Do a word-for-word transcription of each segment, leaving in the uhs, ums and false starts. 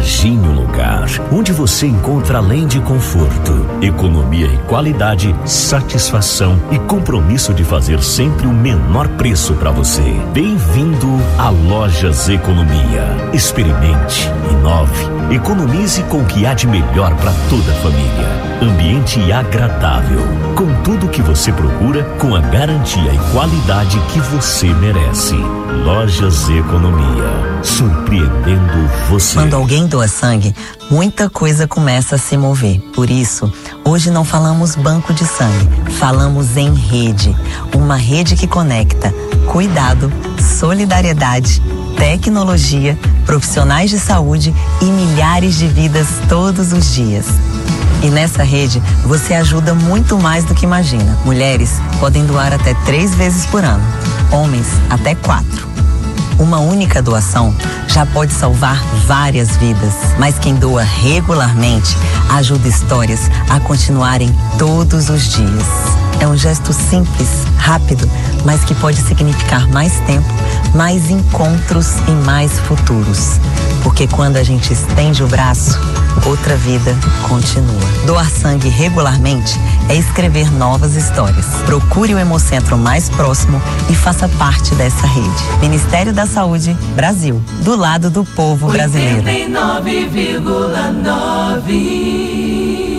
Imagine um lugar onde você encontra, além de conforto, economia e qualidade, satisfação e compromisso de fazer sempre o menor preço para você. Bem-vindo a Lojas Economia. Experimente, inove, economize com o que há de melhor para toda a família. Ambiente agradável, com tudo que você procura, com a garantia e qualidade que você merece. Lojas Economia, surpreendendo você. Quando alguém doa sangue, muita coisa começa a se mover. Por isso, hoje não falamos banco de sangue, falamos em rede. Uma rede que conecta cuidado, solidariedade, tecnologia, profissionais de saúde e milhares de vidas todos os dias. E nessa rede, você ajuda muito mais do que imagina. Mulheres podem doar até três vezes por ano, homens até quatro. Uma única doação já pode salvar várias vidas, mas quem doa regularmente ajuda histórias a continuarem todos os dias. É um gesto simples, rápido, mas que pode significar mais tempo, mais encontros e mais futuros. Porque quando a gente estende o braço, outra vida continua. Doar sangue regularmente é escrever novas histórias. Procure o Hemocentro mais próximo e faça parte dessa rede. Ministério da Saúde, Brasil, do lado do povo brasileiro. oitenta e nove vírgula nove.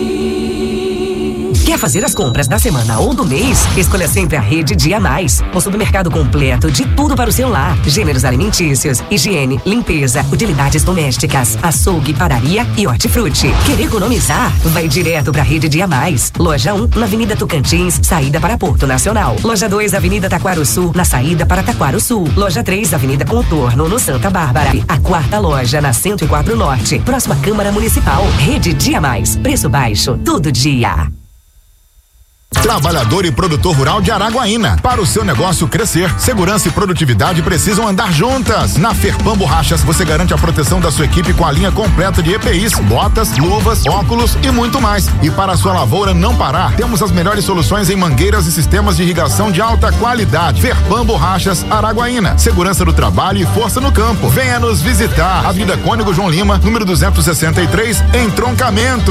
Quer fazer as compras da semana ou do mês? Escolha sempre a Rede Dia Mais. O supermercado completo de tudo para o seu lar. Gêneros alimentícios, higiene, limpeza, utilidades domésticas, açougue, padaria e hortifruti. Quer economizar? Vai direto para a Rede Dia Mais. Loja um, na Avenida Tocantins, saída para Porto Nacional. Loja dois, Avenida Taquaro Sul, na saída para Taquaro Sul. Loja três, Avenida Contorno, no Santa Bárbara. A quarta loja, na cento e quatro Norte, próxima Câmara Municipal. Rede Dia Mais. Preço baixo, todo dia. Trabalhador e produtor rural de Araguaína. Para o seu negócio crescer, segurança e produtividade precisam andar juntas. Na Ferpan Borrachas, você garante a proteção da sua equipe com a linha completa de E P Is, botas, luvas, óculos e muito mais. E para a sua lavoura não parar, temos as melhores soluções em mangueiras e sistemas de irrigação de alta qualidade. Ferpan Borrachas, Araguaína. Segurança do trabalho e força no campo. Venha nos visitar. Avenida Cônego João Lima, número duzentos e sessenta e três, Entroncamento.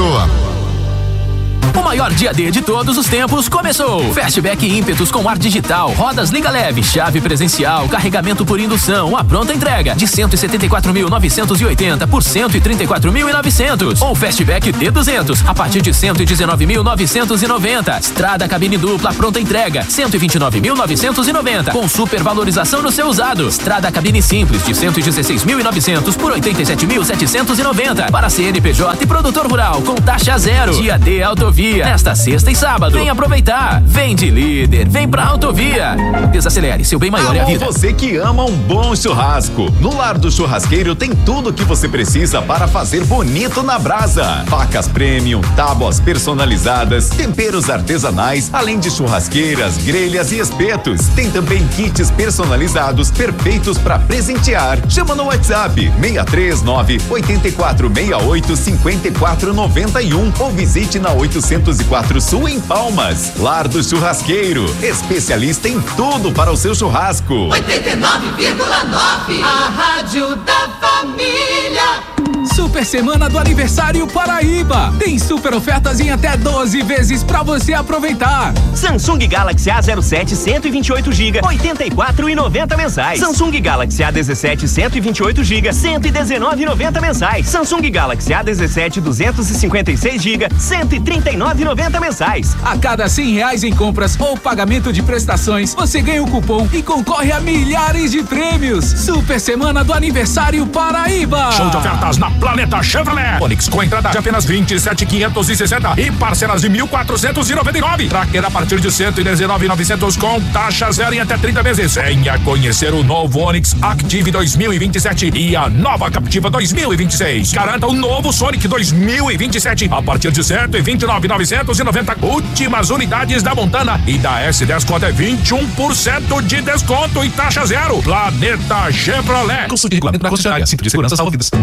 O maior dia D de todos os tempos começou. Fastback ímpetos com ar digital, rodas liga leve, chave presencial, carregamento por indução, a pronta entrega de cento e setenta e quatro mil novecentos e oitenta por cento e trinta e quatro mil e novecentos. Ou Fastback T duzentos a partir de cento e dezenove mil novecentos e noventa. Estrada cabine dupla pronta entrega cento e vinte e nove mil novecentos e noventa com super valorização no seu usado. Estrada cabine simples de cento e dezesseis mil e novecentos por oitenta e sete mil setecentos e noventa para C N P J e produtor rural com taxa zero. Dia D Autovia nesta sexta e sábado. Vem aproveitar. Vem de líder. Vem pra Autovia. Desacelere, seu bem maior é a vida. Você que ama um bom churrasco. No Lar do Churrasqueiro tem tudo o que você precisa para fazer bonito na brasa. Facas premium, tábuas personalizadas, temperos artesanais, além de churrasqueiras, grelhas e espetos. Tem também kits personalizados perfeitos para presentear. Chama no WhatsApp seis três nove, oito quatro seis oito, cinco quatro nove um ou visite na oitocentos e quatro Sul em Palmas. Lar do Churrasqueiro, especialista em tudo para o seu churrasco. oitenta e nove vírgula nove, a rádio da família. Super Semana do Aniversário Paraíba. Tem super ofertas em até doze vezes pra você aproveitar. Samsung Galaxy A zero sete cento e vinte e oito gigas, oitenta e quatro reais e noventa mensais. Samsung Galaxy A dezessete cento e vinte e oito gigas, cento e dezenove reais e noventa mensais. Samsung Galaxy A dezessete duzentos e cinquenta e seis gigas, cento e trinta e nove reais e noventa mensais. A cada cem reais em compras ou pagamento de prestações, você ganha um cupom e concorre a milhares de prêmios. Super Semana do Aniversário Paraíba. Show de ofertas na Planeta Chevrolet. Onix com entrada de apenas vinte e sete mil quinhentos e sessenta e parcelas de mil quatrocentos e noventa e nove. Tracker a partir de cento e dezenove mil e novecentos com taxa zero em até trinta vezes. Venha conhecer o novo Onix Active dois mil e vinte e sete e a nova Captiva dois mil e vinte e seis. Garanta o novo Sonic dois mil e vinte e sete a partir de cento e vinte e nove mil novecentos e noventa. Últimas unidades da Montana e da S dez com até vinte e um por cento de desconto e taxa zero. Planeta Chevrolet. Consulte regulamento na concessionária. Cinto de segurança salva vidas.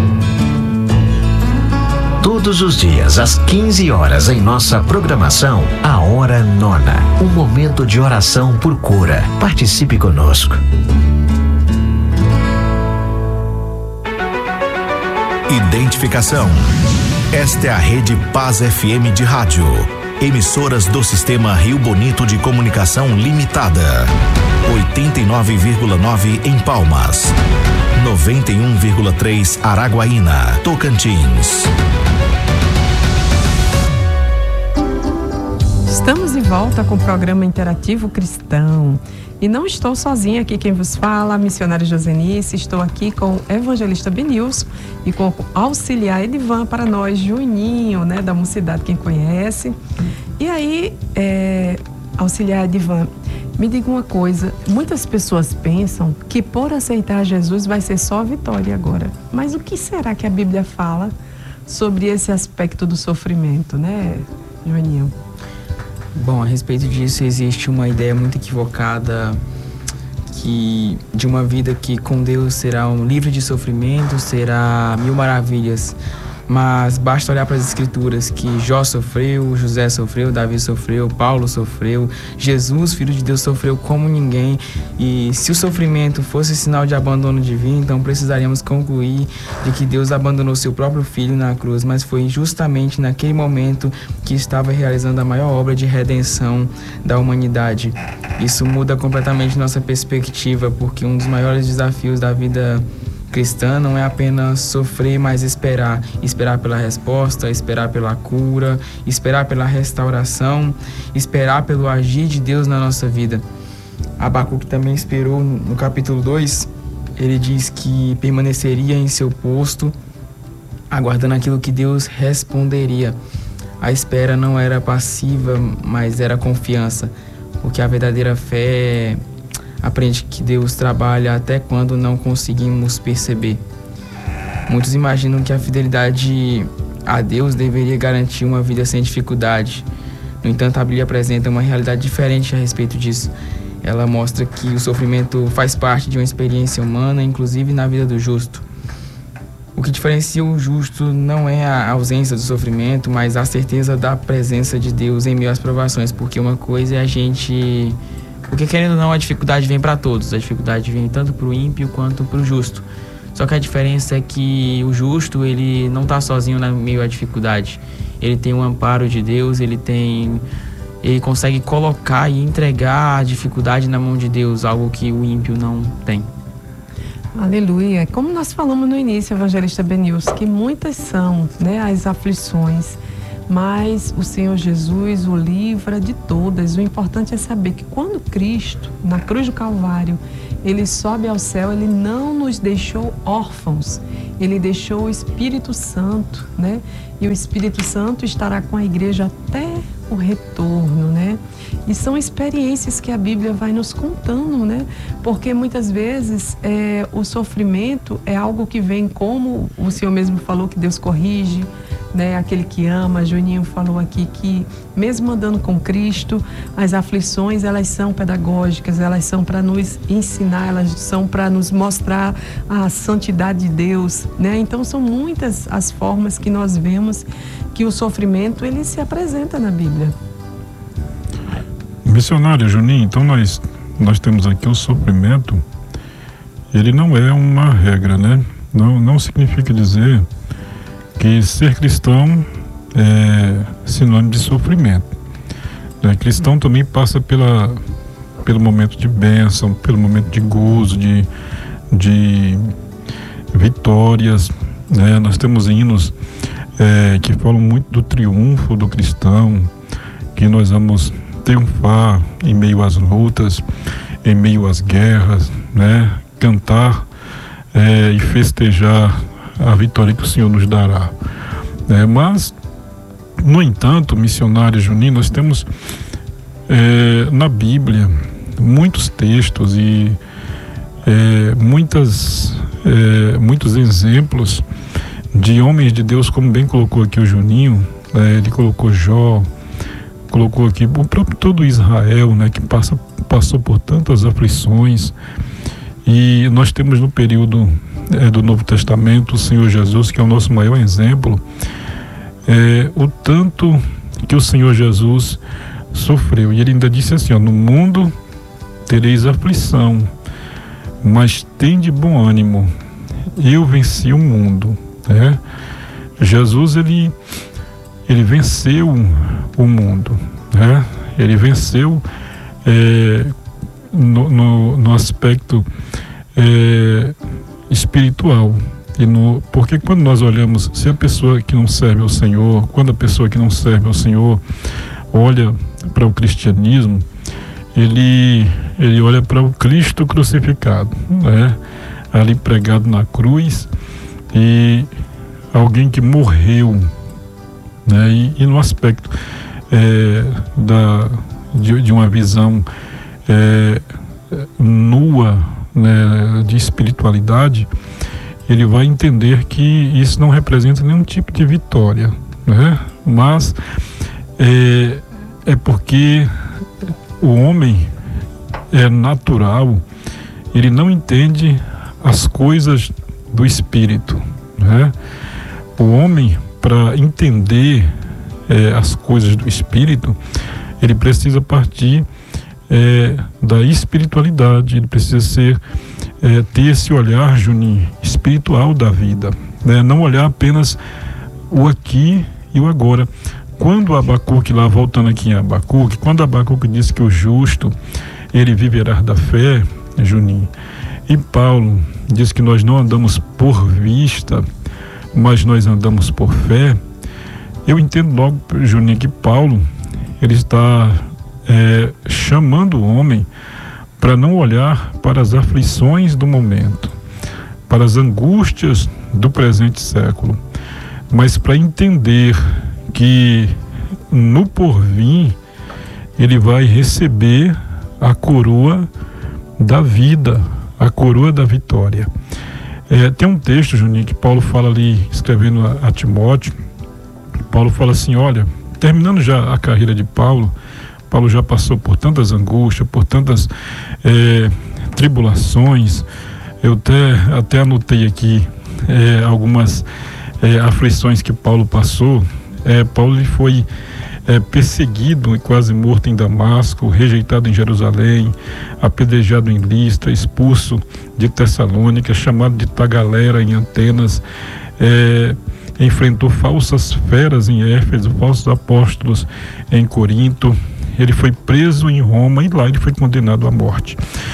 Todos os dias, às quinze horas, em nossa programação, a Hora Nona. Um momento de oração por cura. Participe conosco. Identificação. Esta é a Rede Paz F M de rádio. Emissoras do Sistema Rio Bonito de Comunicação Limitada. oitenta e nove vírgula nove em Palmas. noventa e um vírgula três Araguaína, Tocantins. Estamos de volta com o programa Interativo Cristão. E não estou sozinha aqui, quem vos fala, a missionária Josenice. Estou aqui com o evangelista Benilson e com o auxiliar Edivan para nós, Juninho, né, da Mocidade, quem conhece. E aí, é, auxiliar Edivan, me diga uma coisa, muitas pessoas pensam que por aceitar Jesus vai ser só vitória agora. Mas o que será que a Bíblia fala sobre esse aspecto do sofrimento, né, Juninho? Bom, a respeito disso existe uma ideia muito equivocada que de uma vida que com Deus será um livre de sofrimento, será mil maravilhas. Mas basta olhar para as escrituras que Jó sofreu, José sofreu, Davi sofreu, Paulo sofreu, Jesus, filho de Deus, sofreu como ninguém. E se o sofrimento fosse sinal de abandono divino, então precisaríamos concluir de que Deus abandonou seu próprio filho na cruz, mas foi justamente naquele momento que estava realizando a maior obra de redenção da humanidade. Isso muda completamente nossa perspectiva, porque um dos maiores desafios da vida cristã não é apenas sofrer, mas esperar. Esperar pela resposta, esperar pela cura, esperar pela restauração, esperar pelo agir de Deus na nossa vida. Abacuque também esperou no capítulo dois, ele diz que permaneceria em seu posto, aguardando aquilo que Deus responderia. A espera não era passiva, mas era confiança, porque a verdadeira fé aprende que Deus trabalha até quando não conseguimos perceber. Muitos imaginam que a fidelidade a Deus deveria garantir uma vida sem dificuldade. No entanto, a Bíblia apresenta uma realidade diferente a respeito disso. Ela mostra que o sofrimento faz parte de uma experiência humana, inclusive na vida do justo. O que diferencia o justo não é a ausência do sofrimento, mas a certeza da presença de Deus em meio às provações, porque uma coisa é a gente... Porque, querendo ou não, a dificuldade vem para todos. A dificuldade vem tanto para o ímpio quanto para o justo. Só que a diferença é que o justo, ele não está sozinho no meio à dificuldade. Ele tem o amparo de Deus, ele tem... Ele consegue colocar e entregar a dificuldade na mão de Deus, algo que o ímpio não tem. Aleluia. Como nós falamos no início, evangelista Benilson, que muitas são, né, as aflições, mas o Senhor Jesus o livra de todas. O importante é saber que quando Cristo, na cruz do Calvário, ele sobe ao céu, ele não nos deixou órfãos, ele deixou o Espírito Santo, né? E o Espírito Santo estará com a igreja até o retorno, né? E são experiências que a Bíblia vai nos contando, né? Porque muitas vezes é, o sofrimento é algo que vem, como o Senhor mesmo falou, que Deus corrige, né? Aquele que ama. Juninho falou aqui que mesmo andando com Cristo, as aflições, elas são pedagógicas, elas são para nos ensinar, elas são para nos mostrar a santidade de Deus, né? Então são muitas as formas que nós vemos que o sofrimento, ele se apresenta na Bíblia. Missionário Juninho, então nós, nós temos aqui o sofrimento, ele não é uma regra, né? Não, não significa dizer que ser cristão é sinônimo de sofrimento. Né? Cristão também passa pela, pelo momento de bênção, pelo momento de gozo, de, de vitórias, né? Nós temos hinos é, que falam muito do triunfo do cristão, que nós vamos triunfar em meio às lutas, em meio às guerras, né? Cantar é, e festejar a vitória que o Senhor nos dará. É, mas, no entanto, missionário Juninho, nós temos é, na Bíblia muitos textos e é, muitas, é, muitos exemplos de homens de Deus, como bem colocou aqui o Juninho, é, ele colocou Jó, colocou aqui o próprio todo Israel, né, que passa, passou por tantas aflições. E nós temos no período é, do Novo Testamento o Senhor Jesus, que é o nosso maior exemplo, é, o tanto que o Senhor Jesus sofreu. E ele ainda disse assim, ó, no mundo tereis aflição, mas tende bom ânimo, eu venci o mundo. né? Jesus, ele, ele venceu o mundo, né? Ele venceu é, no, no, no aspecto é, espiritual. E no, porque quando nós olhamos, se a pessoa que não serve ao Senhor, quando a pessoa que não serve ao Senhor olha para o cristianismo, ele, ele olha para o Cristo crucificado, né? Ali pregado na cruz, e alguém que morreu, né? E, e no aspecto é, da, de, de uma visão é, nua, né, de espiritualidade, ele vai entender que isso não representa nenhum tipo de vitória, né? Mas é, é porque o homem é natural, ele não entende as coisas do espírito, né? O homem, para entender é, as coisas do espírito, ele precisa partir é, da espiritualidade, ele precisa ser É, ter esse olhar, Juninho, espiritual da vida, né? Não olhar apenas o aqui e o agora. Quando Abacuque, lá voltando aqui em Abacuque, quando Abacuque disse que o justo, ele viverá da fé, Juninho, e Paulo diz que nós não andamos por vista, mas nós andamos por fé, eu entendo logo, Juninho, que Paulo, ele está é, chamando o homem para não olhar para as aflições do momento, para as angústias do presente século, mas para entender que no porvir ele vai receber a coroa da vida, a coroa da vitória. É, tem um texto, Juninho, que Paulo fala ali, escrevendo a, a Timóteo, Paulo fala assim, olha, terminando já a carreira de Paulo, Paulo já passou por tantas angústias, por tantas é, tribulações. Eu até, até anotei aqui é, algumas é, aflições que Paulo passou. É, Paulo ele foi é, perseguido e quase morto em Damasco, rejeitado em Jerusalém, apedrejado em Listra, expulso de Tessalônica, chamado de tagalera em Atenas, é, enfrentou falsas feras em Éfeso, falsos apóstolos em Corinto. Ele foi preso em Roma e lá ele foi condenado à morte.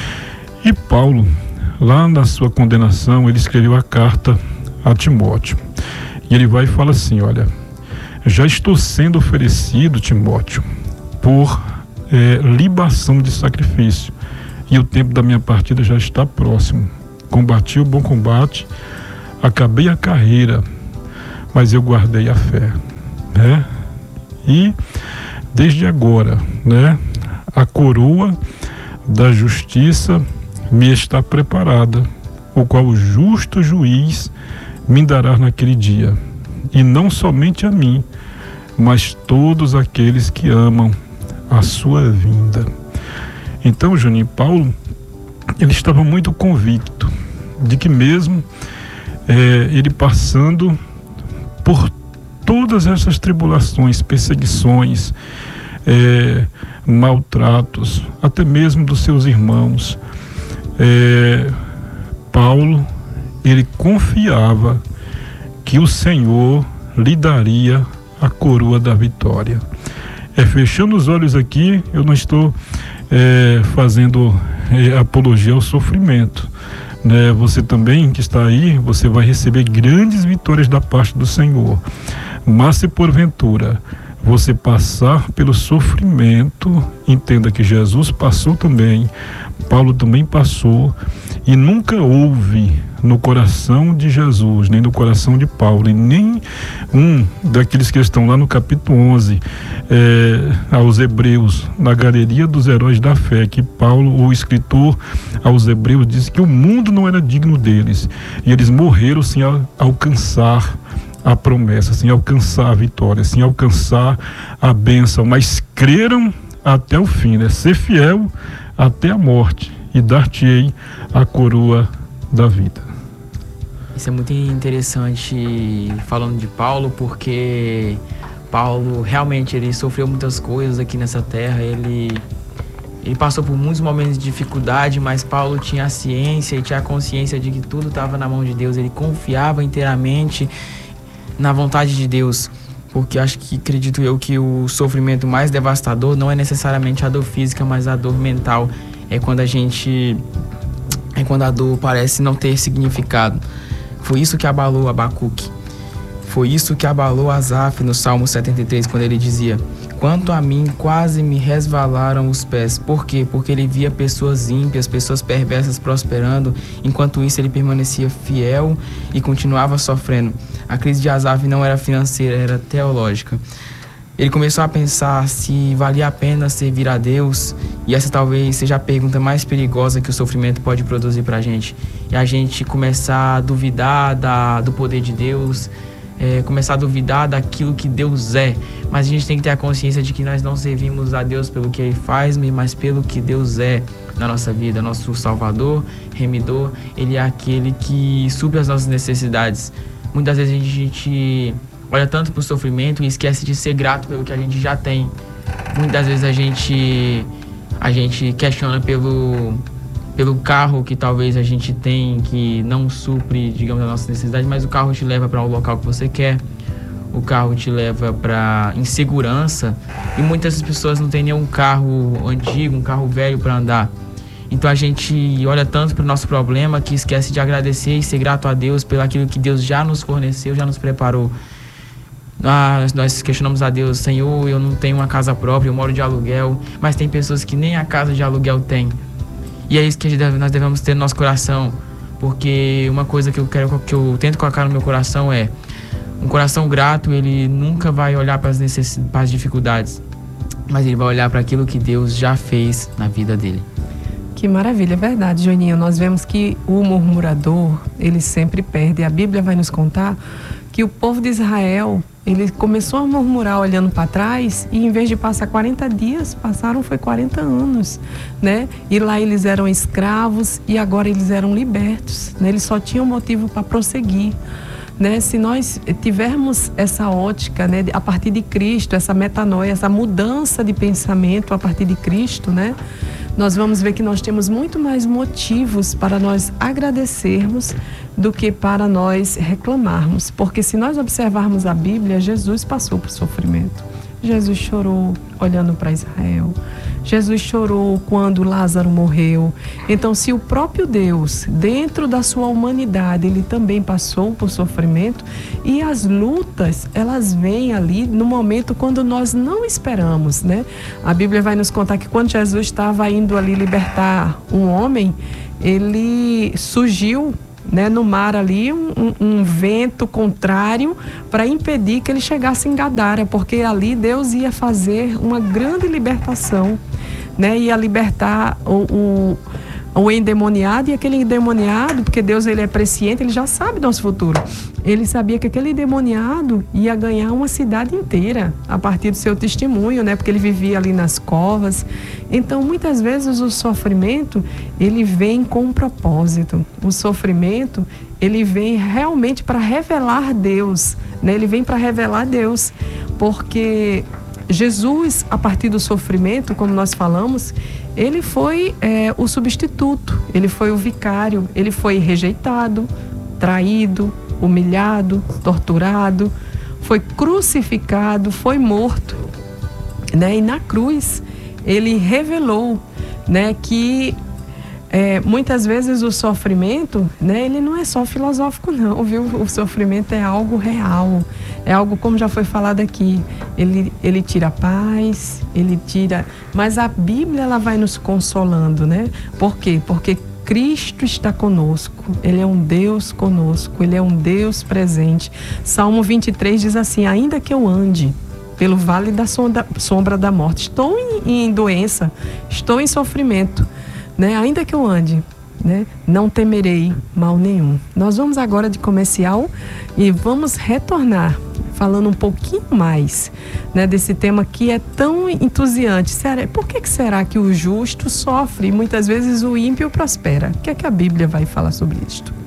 E Paulo, lá na sua condenação, ele escreveu a carta a Timóteo. E ele vai e fala assim, olha, já estou sendo oferecido, Timóteo, por é, libação de sacrifício, e o tempo da minha partida já está próximo. Combati o bom combate, acabei a carreira, mas eu guardei a fé, né? E desde agora, né, a coroa da justiça me está preparada, o qual o justo juiz me dará naquele dia, e não somente a mim, mas todos aqueles que amam a sua vinda. Então, Juninho, Paulo, ele estava muito convicto de que mesmo é, ele passando por todas essas tribulações, perseguições, é, maltratos, até mesmo dos seus irmãos, é, Paulo, ele confiava que o Senhor lhe daria a coroa da vitória. É, fechando os olhos aqui, eu não estou é, fazendo é, apologia ao sofrimento, né? Você também que está aí, você vai receber grandes vitórias da parte do Senhor. Mas se porventura você passar pelo sofrimento, entenda que Jesus passou também, Paulo também passou, e nunca houve no coração de Jesus, nem no coração de Paulo, e nem um daqueles que estão lá no capítulo onze, é, aos Hebreus, na galeria dos heróis da fé, que Paulo, o escritor aos Hebreus, disse que o mundo não era digno deles, e eles morreram sem alcançar a promessa, sem alcançar a vitória, sem alcançar a bênção, mas creram até o fim, né? Ser fiel até a morte, e dar-te-ei a coroa da vida. Isso é muito interessante falando de Paulo, porque Paulo realmente ele sofreu muitas coisas aqui nessa terra, ele Ele passou por muitos momentos de dificuldade, mas Paulo tinha a ciência e tinha a consciência de que tudo estava na mão de Deus. Ele confiava inteiramente na vontade de Deus. Porque acho que, acredito eu, que o sofrimento mais devastador não é necessariamente a dor física, mas a dor mental. É quando a gente... É quando a dor parece não ter significado. Foi isso que abalou Abacuque. Foi isso que abalou Asaf no Salmo setenta e três, quando ele dizia: quanto a mim, quase me resvalaram os pés. Por quê? Porque ele via pessoas ímpias, pessoas perversas prosperando. Enquanto isso, ele permanecia fiel e continuava sofrendo. A crise de Asaf não era financeira, era teológica. Ele começou a pensar se valia a pena servir a Deus. E essa talvez seja a pergunta mais perigosa que o sofrimento pode produzir pra gente. E a gente começar a duvidar da, do poder de Deus, é, começar a duvidar daquilo que Deus é. Mas a gente tem que ter a consciência de que nós não servimos a Deus pelo que Ele faz, mas pelo que Deus é na nossa vida. Nosso Salvador, Remidor, Ele é aquele que supre as nossas necessidades. Muitas vezes a gente olha tanto para o sofrimento e esquece de ser grato pelo que a gente já tem. Muitas vezes a gente, a gente questiona pelo, pelo carro que talvez a gente tem, que não supre, digamos, a nossa necessidade, mas o carro te leva para o local que você quer. O carro te leva para insegurança e muitas pessoas não têm nenhum carro antigo, um carro velho para andar. Então a gente olha tanto para o nosso problema que esquece de agradecer e ser grato a Deus pelo aquilo que Deus já nos forneceu, já nos preparou. Ah, nós questionamos a Deus: Senhor, eu não tenho uma casa própria, eu moro de aluguel, mas tem pessoas que nem a casa de aluguel têm. E é isso que nós devemos ter no nosso coração, porque uma coisa que eu quero, que eu tento colocar no meu coração é: um coração grato, ele nunca vai olhar para as necessidades, para as dificuldades, mas ele vai olhar para aquilo que Deus já fez na vida dele. Que maravilha, é verdade, Joaninha. Nós vemos que o murmurador, ele sempre perde. A Bíblia vai nos contar que o povo de Israel, ele começou a murmurar olhando para trás e em vez de passar quarenta dias, passaram foi quarenta anos, né? E lá eles eram escravos e agora eles eram libertos, né? Eles só tinham motivo para prosseguir. Né? Se nós tivermos essa ótica, né, a partir de Cristo, essa metanoia, essa mudança de pensamento a partir de Cristo, né, nós vamos ver que nós temos muito mais motivos para nós agradecermos do que para nós reclamarmos. Porque se nós observarmos a Bíblia, Jesus passou por sofrimento. Jesus chorou olhando para Israel. Jesus chorou quando Lázaro morreu. Então, se o próprio Deus, dentro da sua humanidade, ele também passou por sofrimento, e as lutas, elas vêm ali no momento quando nós não esperamos, né? A Bíblia vai nos contar que quando Jesus estava indo ali libertar um homem, ele surgiu, né, no mar ali um, um, um vento contrário para impedir que ele chegasse em Gadara, porque ali Deus ia fazer uma grande libertação, né, ia libertar o, o, o endemoniado, e aquele endemoniado, porque Deus ele é presciente, ele já sabe do nosso futuro. Ele sabia que aquele endemoniado ia ganhar uma cidade inteira a partir do seu testemunho, né? Porque ele vivia ali nas covas. Então, muitas vezes o sofrimento, ele vem com um propósito. O sofrimento, ele vem realmente para revelar Deus, né? Ele vem para revelar Deus, porque Jesus, a partir do sofrimento, como nós falamos, ele foi é, o substituto, ele foi o vicário, ele foi rejeitado, traído, humilhado, torturado, foi crucificado, foi morto, né? E na cruz ele revelou, né, que é, muitas vezes o sofrimento, né, ele não é só filosófico não, viu? O sofrimento é algo real, é algo, como já foi falado aqui, ele, ele tira a paz, ele tira, mas a Bíblia ela vai nos consolando, né? Por quê? Porque Cristo está conosco, Ele é um Deus conosco, Ele é um Deus presente. Salmo vinte e três diz assim: ainda que eu ande pelo vale da sombra da morte, estou em, em doença, estou em sofrimento, né? Ainda que eu ande, né, não temerei mal nenhum. Nós vamos agora de comercial e vamos retornar falando um pouquinho mais, né, desse tema que é tão entusiante. Por que, que será que o justo sofre e muitas vezes o ímpio prospera? O que é que a Bíblia vai falar sobre isto?